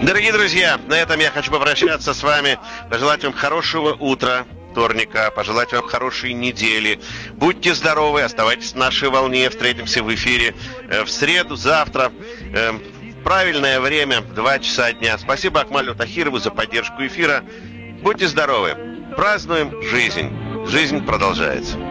Дорогие друзья, на этом я хочу попрощаться с вами, пожелать вам хорошего утра, вторника, пожелать вам хорошей недели. Будьте здоровы, оставайтесь на нашей волне, встретимся в эфире в среду, завтра. Правильное время, 2 часа дня. Спасибо Акмалю Тахирову за поддержку эфира. Будьте здоровы, празднуем жизнь. Жизнь продолжается.